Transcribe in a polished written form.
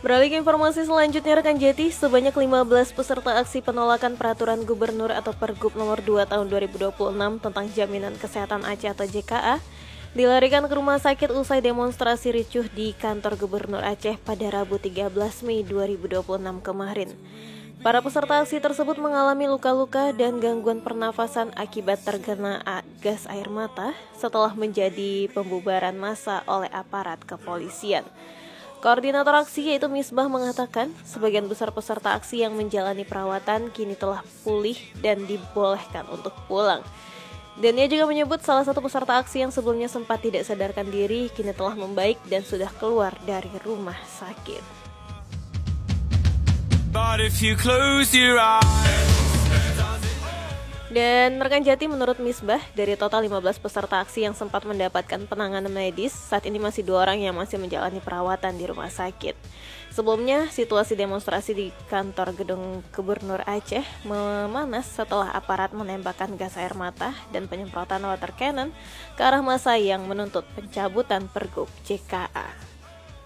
Beralih ke informasi selanjutnya, rekan Jati, sebanyak 15 peserta aksi penolakan peraturan gubernur atau Pergub nomor 2 tahun 2026 tentang jaminan kesehatan Aceh atau JKA dilarikan ke rumah sakit usai demonstrasi ricuh di kantor Gubernur Aceh pada Rabu 13 Mei 2026 kemarin. Para peserta aksi tersebut mengalami luka-luka dan gangguan pernafasan akibat terkena gas air mata setelah menjadi pembubaran massa oleh aparat kepolisian. Koordinator aksi yaitu Misbah mengatakan sebagian besar peserta aksi yang menjalani perawatan kini telah pulih dan dibolehkan untuk pulang. Dan ia juga menyebut salah satu peserta aksi yang sebelumnya sempat tidak sadarkan diri kini telah membaik dan sudah keluar dari rumah sakit. Dan rekan Jati, menurut Misbah, dari total 15 peserta aksi yang sempat mendapatkan penanganan medis, saat ini masih 2 orang yang masih menjalani perawatan di rumah sakit. Sebelumnya, situasi demonstrasi di kantor gedung Gubernur Aceh memanas setelah aparat menembakkan gas air mata dan penyemprotan water cannon ke arah massa yang menuntut pencabutan Pergub JKA.